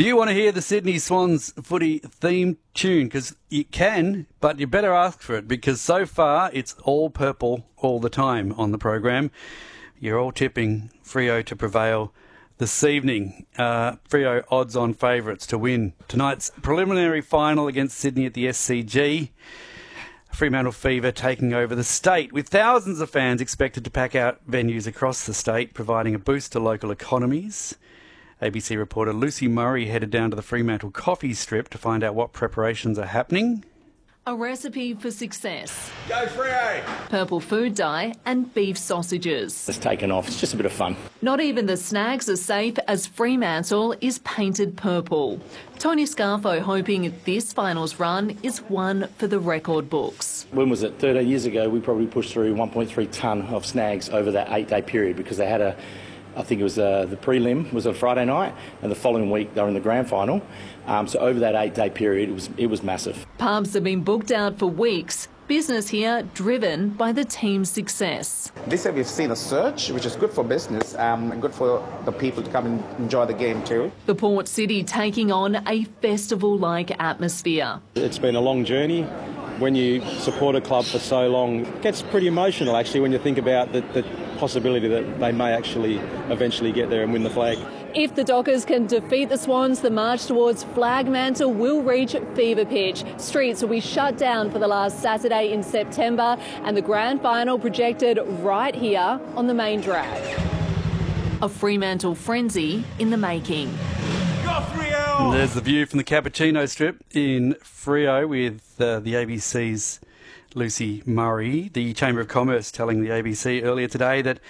Do you want to hear the Sydney Swans footy theme tune? Because you can, but you better ask for it, because so far it's all purple all the time on the program. You're all tipping Freo to prevail this evening. Freo odds-on favourites to win tonight's preliminary final against Sydney at the SCG. Fremantle Fever taking over the state, with thousands of fans expected to pack out venues across the state, providing a boost to local economies. ABC reporter Lucy Murray headed down to the Fremantle coffee strip to find out what preparations are happening. A recipe for success. Go Freo! Purple food dye and beef sausages. It's taken off. It's just a bit of fun. Not even the snags are safe as Fremantle is painted purple. Tony Scarfo hoping this finals run is one for the record books. When was it? 13 years ago, we probably pushed through 1.3 tonne of snags over that 8-day period because they had I think it was the prelim was on Friday night, and the following week they were in the grand final. So over that 8-day period, it was massive. Pubs have been booked out for weeks. Business here driven by the team's success. This year we've seen a surge, which is good for business and good for the people to come and enjoy the game too. The Port City taking on a festival-like atmosphere. It's been a long journey. When you support a club for so long, it gets pretty emotional actually when you think about the possibility that they may actually eventually get there and win the flag. If the Dockers can defeat the Swans, the march towards flag mantle will reach fever pitch. Streets will be shut down for the last Saturday in September, and the grand final projected right here on the main drag. A Fremantle frenzy in the making. And there's the view from the Cappuccino Strip in Freo with the ABC's Lucy Murray. The Chamber of Commerce telling the ABC earlier today that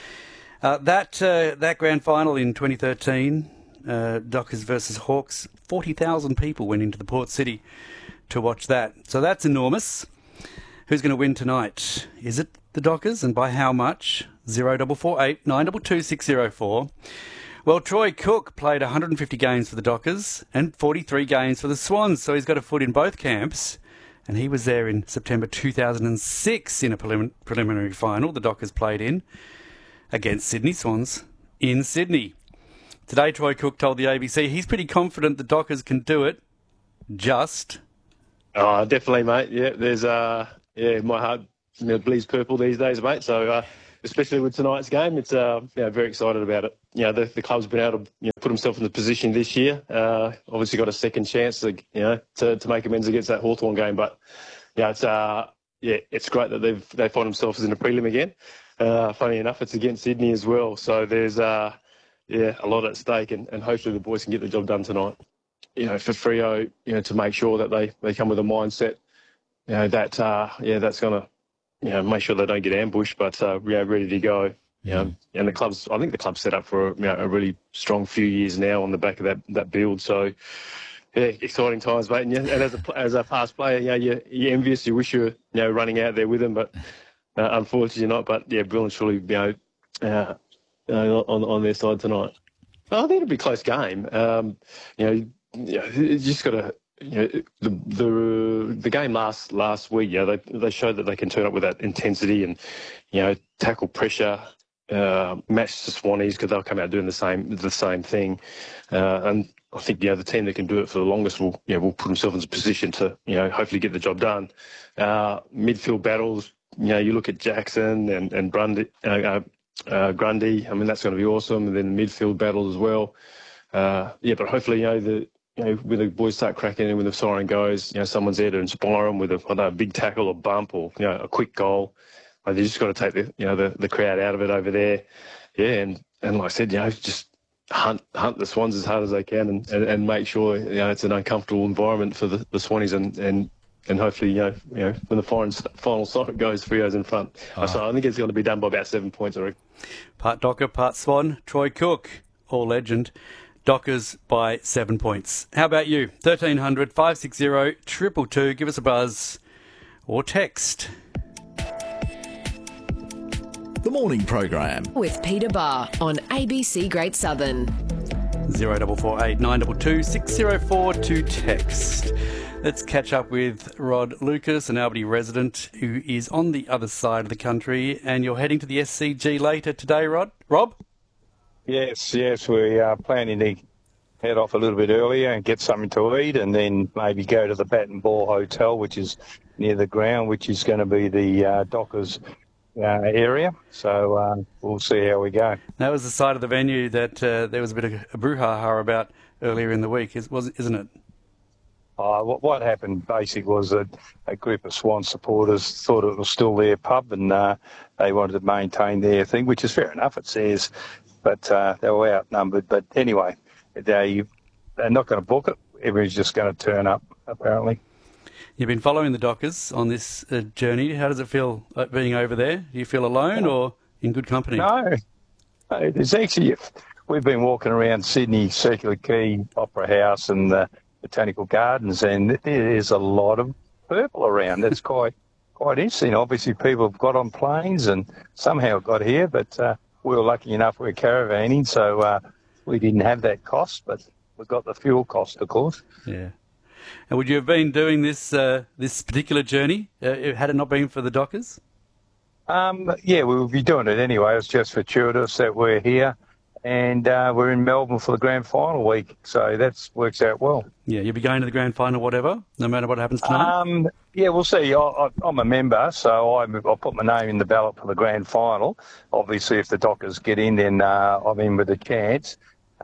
that grand final in 2013, Dockers versus Hawks, 40,000 people went into the Port City to watch that. So that's enormous. Who's going to win tonight? Is it the Dockers, and by how much? 0448 922 604. Well, Troy Cook played 150 games for the Dockers and 43 games for the Swans, so he's got a foot in both camps. And he was there in September 2006 in a preliminary final the Dockers played in against Sydney Swans in Sydney. Today, Troy Cook told the ABC he's pretty confident the Dockers can do it. Just. Oh, definitely, mate. Yeah, there's my heart bleeds purple these days, mate. So especially with tonight's game, it's very excited about it. The club's been able to put himself in the position this year. Obviously got a second chance to make amends against that Hawthorn game, but it's great that they find themselves in a prelim again. Funny enough, it's against Sydney as well, so there's a lot at stake, and hopefully the boys can get the job done tonight. For Freo, to make sure that they come with a mindset, that's going to make sure they don't get ambushed, but ready to go. And I think the club's set up for a really strong few years now on the back of that build. So, exciting times, mate. And as a past player, you're envious. You wish you were running out there with them, but unfortunately you're not. But Bill and surely on their side tonight. I think it'll be a close game. You just got to. The game last week, they showed that they can turn up with that intensity and tackle pressure, match the Swannies because they'll come out doing the same thing, and I think the team that can do it for the longest will put themselves in a position to hopefully get the job done. Midfield battles, you look at Jackson and Grundy. I mean, that's going to be awesome, and then the midfield battle as well. But hopefully when the boys start cracking in, when the siren goes, someone's there to inspire them with a big tackle or bump or a quick goal. They just got to take the crowd out of it over there. And like I said, just hunt the Swans as hard as they can and make sure it's an uncomfortable environment for the Swannies and hopefully when the final siren goes, Freo's in front. So I think it's going to be done by about 7 points, I reckon. Part Docker, part Swan. Troy Cook, all legend. Dockers by 7 points. How about you? 1300 560 222. Give us a buzz or text. The Morning Program with Peter Barr on ABC Great Southern. 0448 922 604 to text. Let's catch up with Rod Lucas, an Albany resident who is on the other side of the country, and you're heading to the SCG later today, Rob? Yes, we are planning to head off a little bit earlier and get something to eat, and then maybe go to the Bat and Ball Hotel, which is near the ground, which is going to be the Dockers area. So we'll see how we go. That was the side of the venue that there was a bit of a brouhaha about earlier in the week, isn't it? What happened basically was that a group of Swan supporters thought it was still their pub, and they wanted to maintain their thing, which is fair enough, it's theirs, but they were outnumbered. But anyway, they're not going to book it. Everyone's just going to turn up, apparently. You've been following the Dockers on this journey. How does it feel being over there? Do you feel alone or in good company? No, there's actually, we've been walking around Sydney, Circular Quay, Opera House and the Botanical Gardens, and there's a lot of purple around. It's quite interesting. Obviously, people have got on planes and somehow got here, but we were lucky enough we're caravanning, so we didn't have that cost, but we got the fuel cost, of course. Yeah. And would you have been doing this this particular journey had it not been for the Dockers? Yeah, we would be doing it anyway. It's just fortuitous that we're here, and we're in Melbourne for the grand final week, so that works out well. Yeah, you'll be going to the grand final, whatever, no matter what happens tonight? Yeah, we'll see. I'm a member, so I'll put my name in the ballot for the grand final. Obviously, if the Dockers get in, then I'm in with a chance.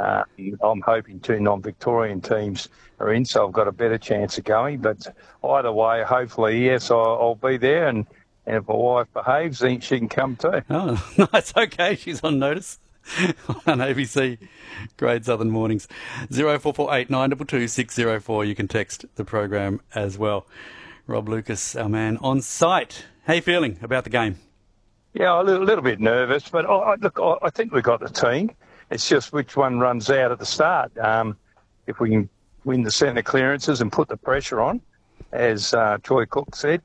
I'm hoping 2 non-Victorian teams are in, so I've got a better chance of going. But either way, hopefully, yes, I'll be there, and if my wife behaves, then she can come too. Oh, no, it's okay. She's on notice on ABC Great Southern Mornings. 0448 922 604. You can text the program as well. Rob Lucas, our man on site. How are you feeling about the game? Yeah, a little bit nervous, but I think we've got the team. It's just which one runs out at the start. If we can win the centre clearances and put the pressure on, as Troy Cook said,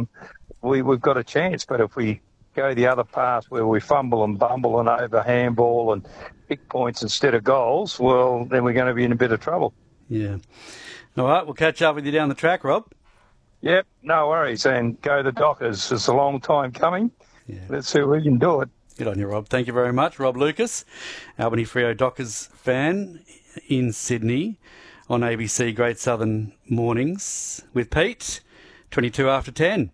we've got a chance. But if we go the other path where we fumble and bumble and over handball and pick points instead of goals, well, then we're going to be in a bit of trouble. Yeah. All right, we'll catch up with you down the track, Rob. Yep, no worries. And go the Dockers. It's a long time coming. Yeah. Let's see if we can do it. Good on you, Rob. Thank you very much. Rob Lucas, Albany Freo Dockers fan in Sydney on ABC Great Southern Mornings with Pete, 22 after 10.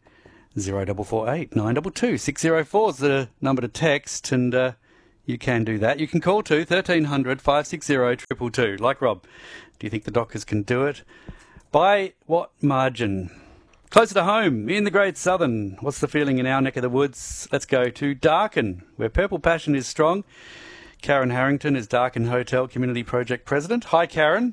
0448 922 604 is the number to text, and you can do that. You can call to 1300 560 222. Like Rob, do you think the Dockers can do it? By what margin? Closer to home, in the Great Southern. What's the feeling in our neck of the woods? Let's go to Darkin, where Purple Passion is strong. Karen Harrington is Darkin Hotel Community Project President. Hi, Karen.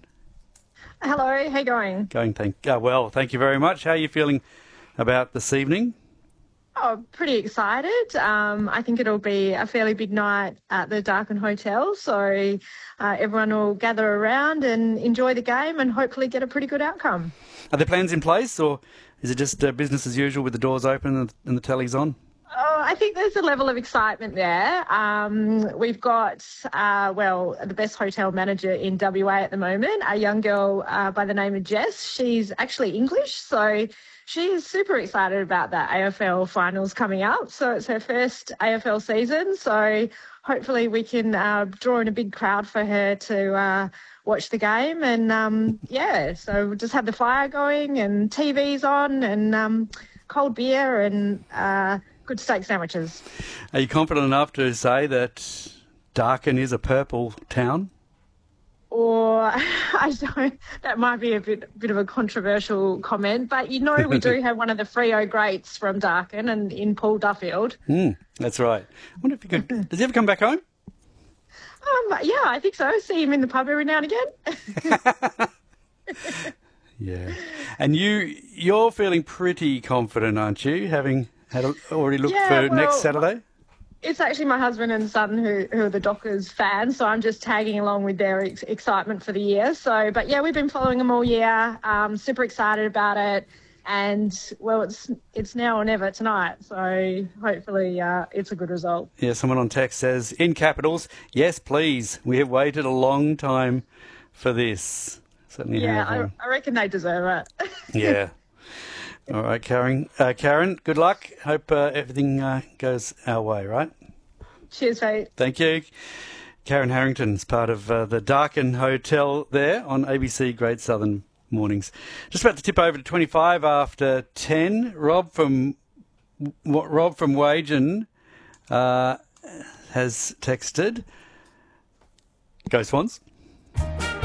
Hello, how you going? Well, thank you very much. How are you feeling about this evening? Oh, pretty excited. I think it'll be a fairly big night at the Darkin Hotel, so everyone will gather around and enjoy the game and hopefully get a pretty good outcome. Are there plans in place, or is it just business as usual with the doors open and the tellies on? Oh, I think there's a level of excitement there. We've got, the best hotel manager in WA at the moment, a young girl by the name of Jess. She's actually English, so she is super excited about that AFL finals coming up. So it's her first AFL season, so hopefully we can draw in a big crowd for her to watch the game. And, so we'll just have the fire going and TVs on and cold beer and good steak sandwiches. Are you confident enough to say that Darkin is a purple town? Or I don't. That might be a bit of a controversial comment, but we do have one of the Freo greats from Darkin and in Paul Duffield. That's right. I wonder if he could. Does he ever come back home? Yeah, I think so. See him in the pub every now and again. Yeah, and you're feeling pretty confident, aren't you? Having already looked for next Saturday. It's actually my husband and son who are the Dockers fans, so I'm just tagging along with their excitement for the year. So, but yeah, we've been following them all year. Super excited about it, and it's now or never tonight. So hopefully it's a good result. Yeah, someone on text says in capitals, yes, please. We have waited a long time for this. Certainly have. I reckon they deserve it. Yeah. All right, Karen. Karen, good luck. Hope everything goes our way, right? Cheers, mate. Thank you. Karen Harrington's part of the Darkin Hotel there on ABC Great Southern Mornings. Just about to tip over to 25 after 10. Rob from Wagen has texted. Go Swans.